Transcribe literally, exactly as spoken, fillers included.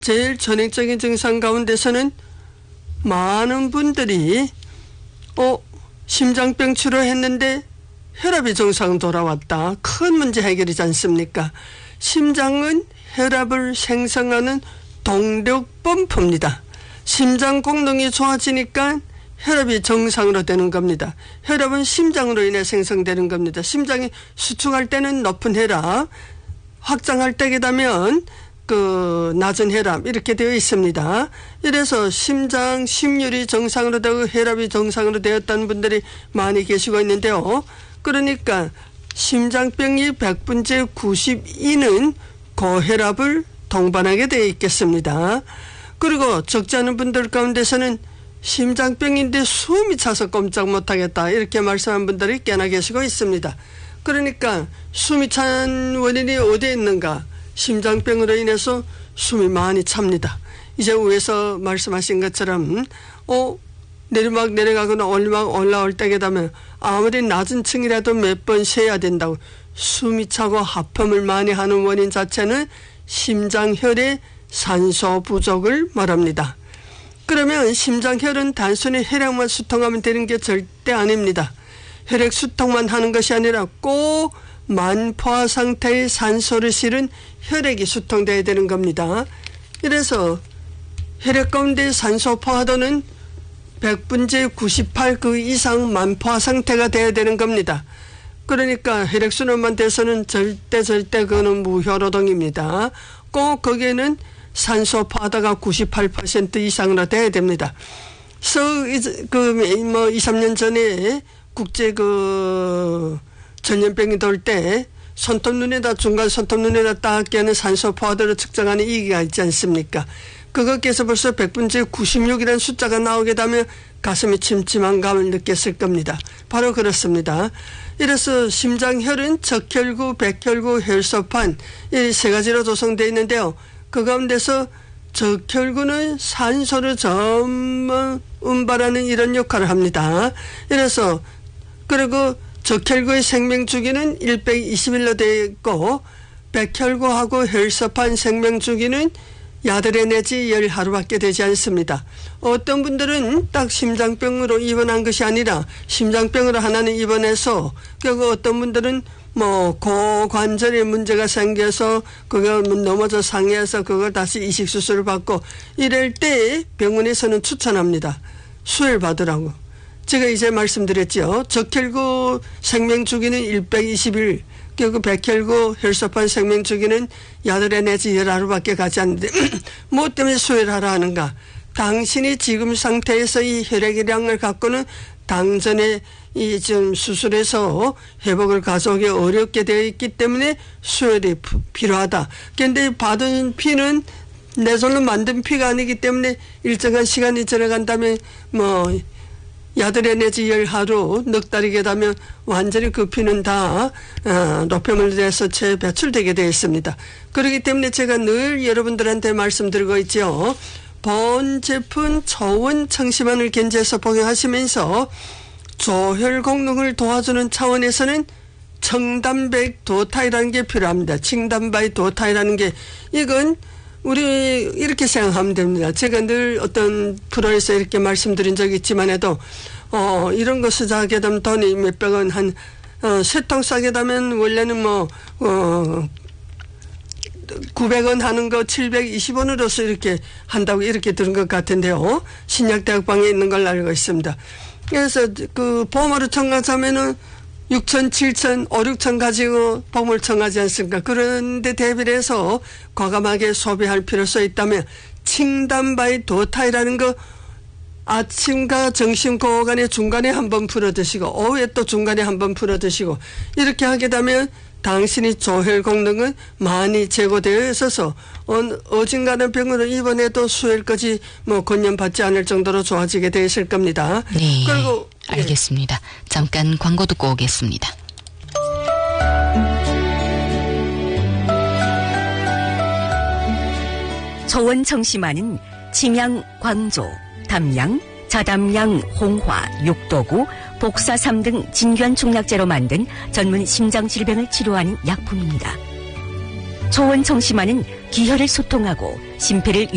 제일 전형적인 증상 가운데서는 많은 분들이 어 심장병 치료했는데 혈압이 정상 돌아왔다. 큰 문제 해결이지 않습니까? 심장은 혈압을 생성하는 동력 펌프입니다. 심장功能이 좋아지니까 혈압이 정상으로 되는 겁니다. 혈압은 심장으로 인해 생성되는 겁니다. 심장이 수축할 때는 높은 혈압, 확장할 때게 되면 그 낮은 혈압 이렇게 되어 있습니다. 이래서 심장 심율이 정상으로 되고 혈압이 정상으로 되었다는 분들이 많이 계시고 있는데요. 그러니까 심장병이 백 분째 구십이는 고혈압을 동반하게 되어 있겠습니다. 그리고 적지 않은 분들 가운데서는 심장병인데 숨이 차서 꼼짝 못하겠다 이렇게 말씀한 분들이 꽤나 계시고 있습니다. 그러니까 숨이 찬 원인이 어디에 있는가? 심장병으로 인해서 숨이 많이 찹니다. 이제 위에서 말씀하신 것처럼 어 내리막 내려가거나 올리막 올라올 때게 되면 아무리 낮은 층이라도 몇 번 쉬어야 된다고. 숨이 차고 하품을 많이 하는 원인 자체는 심장혈의 산소 부족을 말합니다. 그러면 심장혈은 단순히 혈액만 수통하면 되는 게 절대 아닙니다. 혈액 수통만 하는 것이 아니라 꼭 만포화 상태의 산소를 실은 혈액이 수통돼야 되는 겁니다. 그래서 혈액 가운데 산소 포화도는 백 분째 구십팔 그 이상 만포화 상태가 돼야 되는 겁니다. 그러니까 혈액순환만 돼서는 절대 절대 그거는 무효노동입니다. 꼭 거기에는 산소 포화도가 구십팔 퍼센트 이상으로 돼야 됩니다. 그래서 그뭐 이, 삼 년 전에 국제 그 전염병이 돌 때 손톱 눈에다 중간 손톱 눈에다 딱 깨는 산소 포화도를 측정하는 이기가 있지 않습니까? 그것께서 벌써 백 분째 구십육이라는 숫자가 나오게 되면 가슴이 침침한 감을 느꼈을 겁니다. 바로 그렇습니다. 이래서 심장혈은 적혈구, 백혈구, 혈소판 이 세 가지로 조성되어 있는데요. 그 가운데서 적혈구는 산소를 전문 운반하는 이런 역할을 합니다. 이래서 그리고 적혈구의 생명주기는 백이십 일로 되어 있고 백혈구하고 혈소판 생명주기는 야들에 내지 열 하루밖에 되지 않습니다. 어떤 분들은 딱 심장병으로 입원한 것이 아니라 심장병으로 하나는 입원해서 그리고 어떤 분들은 뭐 고관절에 문제가 생겨서 그걸 넘어져 상해서 그걸 다시 이식 수술을 받고 이럴 때 병원에서는 추천합니다. 수혈 받으라고. 제가 이제 말씀드렸죠. 적혈구 생명주기는 백이십 일, 그리고 백혈구 혈소판 생명주기는 야들에 내지 열 하루밖에 가지 않는데 뭐 때문에 수혈하라 하는가? 당신이 지금 상태에서 이 혈액량을 갖고는 당전에 이 좀 수술해서 회복을 가져오기 어렵게 되어 있기 때문에 수혈이 필요하다. 그런데 받은 피는 내 손으로 만든 피가 아니기 때문에 일정한 시간이 지나간다면 뭐 야들에 내지 열 하루 넉 달이게 되면 완전히 그 피는 다 어, 노폐물에 대해서 재배출되게 되어 있습니다. 그렇기 때문에 제가 늘 여러분들한테 말씀드리고 있죠. 본 제품 초원 청심환을 견제해서 복용하시면서 조혈功能을 도와주는 차원에서는 청단백 도타이라는 게 필요합니다. 칭단바이 도타이라는 게 이건 우리 이렇게 생각하면 됩니다. 제가 늘 어떤 프로에서 이렇게 말씀드린 적이 있지만 해도 어 이런 거 쓰자게 되면 돈이 몇백 원 한 어 세 통 싸게 되면 원래는 뭐 어 구백 원 하는 거 칠백이십 원으로서 이렇게 한다고 이렇게 들은 것 같은데요. 신약대학방에 있는 걸 알고 있습니다. 그래서 그 보험으로 청가하면은 육천, 칠천, 오, 육천 가지고 보험을 청하지 않습니까? 그런데 대비를 해서 과감하게 소비할 필요성이 있다면 칭단바이 도타이라는 거 아침과 점심 그 오간에 중간에 한번 풀어 드시고 오후에 또 중간에 한번 풀어 드시고 이렇게 하게 되면 당신이 조혈功能은 많이 제고되어 있어서 어딘가는 병으로 입원해도 수혈까지 뭐 권연받지 않을 정도로 좋아지게 되어 있을 겁니다. 네, 그리고 알겠습니다. 네. 잠깐 광고 듣고 오겠습니다. 초원 청심환은 침양, 광조, 담양, 자담양, 홍화, 육도구, 복사삼 등 진귀한 중약재로 만든 전문 심장질병을 치료하는 약품입니다. 초원 청심환은 기혈을 소통하고 심폐를